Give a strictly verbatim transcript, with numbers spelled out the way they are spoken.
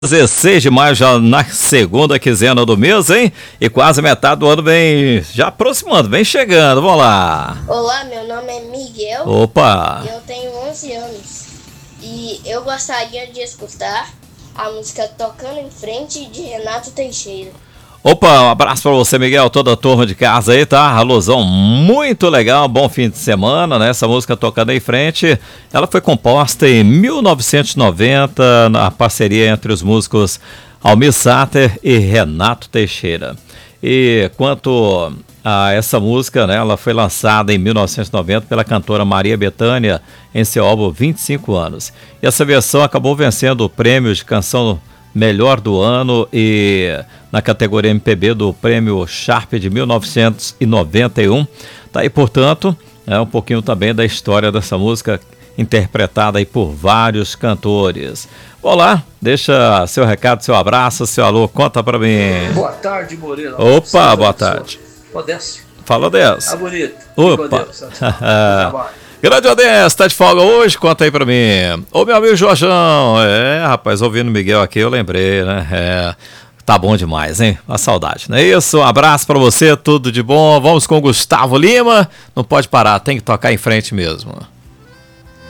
dezesseis de maio, já na segunda quinzena do mês, hein? E quase metade do ano vem já aproximando, vem chegando, vamos lá. Olá, meu nome é Miguel. Opa! Eu tenho onze anos e eu gostaria de escutar a música Tocando em Frente de Renato Teixeira. Opa, um abraço pra você, Miguel, toda a turma de casa aí, tá? Alusão muito legal, bom fim de semana, né? Essa música Tocando em Frente, ela foi composta em mil novecentos e noventa, na parceria entre os músicos Almir Sater e Renato Teixeira. E quanto a essa música, né, ela foi lançada em mil novecentos e noventa pela cantora Maria Bethânia em seu álbum vinte e cinco anos. E essa versão acabou vencendo o prêmio de canção melhor do ano e na categoria M P B do prêmio Sharp de mil novecentos e noventa e um. Tá aí, portanto, é um pouquinho também da história dessa música interpretada aí por vários cantores. Olá, deixa seu recado, seu abraço, seu alô, conta pra mim. Boa tarde, Moreira. Opa, boa tarde. Odécio. Fala, Odécio. Ah, bonito. Opa. Grande Odécio, tá de folga hoje? Conta aí pra mim. Ô, meu amigo Jorjão. É, rapaz, ouvindo o Miguel aqui, eu lembrei, né? É, tá bom demais, hein? Uma saudade, não é isso? Um abraço pra você, tudo de bom. Vamos com o Gustavo Lima. Não pode parar, tem que tocar em frente mesmo.